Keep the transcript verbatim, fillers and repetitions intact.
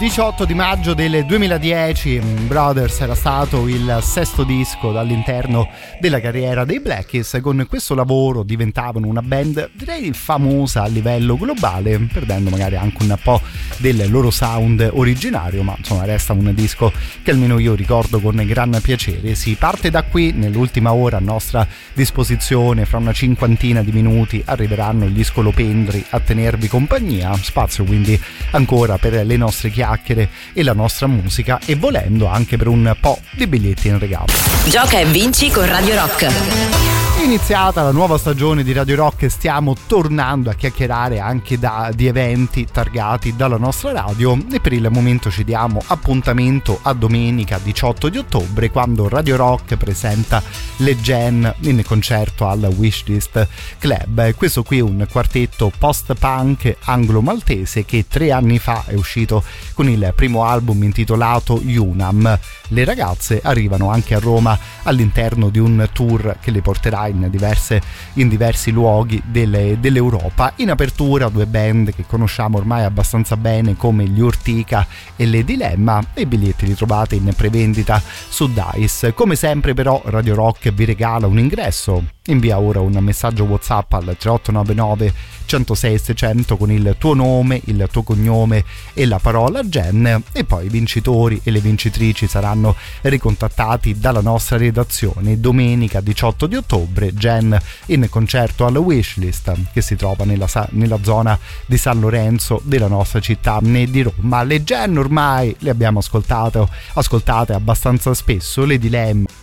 diciotto di maggio del duemiladieci, Brothers era stato il sesto disco dall'interno della carriera dei Black Keys. Con questo lavoro diventavano una band, direi, famosa a livello globale, perdendo magari anche un po' del loro sound originario, ma insomma resta un disco che almeno io ricordo con gran piacere. Si parte da qui. Nell'ultima ora a nostra disposizione, fra una cinquantina di minuti, arriveranno gli scolopendri a tenervi compagnia, spazio quindi ancora per le nostre chiacchiere e la nostra musica, e volendo anche per un po' di biglietti in regalo. Gioca e vinci con Radio Rock. Iniziata la nuova stagione di Radio Rock, stiamo tornando a chiacchierare anche da, di eventi targati dalla nostra radio, e per il momento ci diamo appuntamento a domenica diciotto di ottobre, quando Radio Rock presenta le Gen in concerto al Wishlist Club. Questo qui è un quartetto post-punk anglo-maltese che tre anni fa è uscito con il primo album intitolato Unam. Le ragazze arrivano anche a Roma all'interno di un tour che le porterà in diverse in diversi luoghi delle, dell'Europa. In apertura due band che conosciamo ormai abbastanza bene come gli Urtica e le Dilemma, e i biglietti li trovate in prevendita su Dice. Come sempre però Radio Rock vi regala un ingresso. Invia ora un messaggio WhatsApp al tre otto nove nove uno zero sei seicento con il tuo nome, il tuo cognome e la parola Gen, e poi i vincitori e le vincitrici saranno ricontattati dalla nostra redazione domenica diciotto di ottobre. Gen in concerto al Wishlist, che si trova nella, nella zona di San Lorenzo della nostra città di Roma. Le Gen ormai le abbiamo ascoltate, ascoltate abbastanza spesso, le Dilemma